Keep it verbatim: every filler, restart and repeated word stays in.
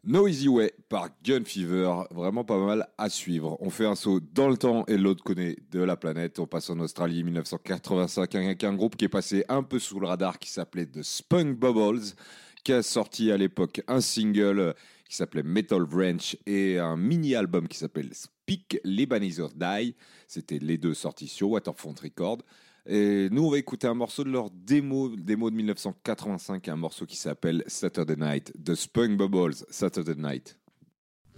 No Easy Way par Gun Fever, vraiment pas mal à suivre. On fait un saut dans le temps et l'autre connaît de la planète. On passe en Australie dix-neuf cent quatre-vingt-cinq avec un groupe qui est passé un peu sous le radar qui s'appelait The Spunk Bubbles, qui a sorti à l'époque un single qui s'appelait Metal Wrench et un mini-album qui s'appelle Speak Lebanese or Die. C'était les deux sortis sur Waterfront Records. Et nous, on va écouter un morceau de leur démo, démo de dix-neuf cent quatre-vingt-cinq, un morceau qui s'appelle Saturday Night, The Spunk Bubbles, Saturday Night.